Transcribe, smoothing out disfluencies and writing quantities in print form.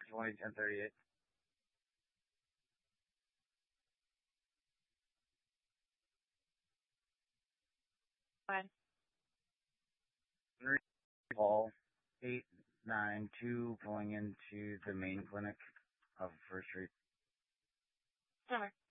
201038. Fine. Hall 892 going into the main clinic of First Street. Summer.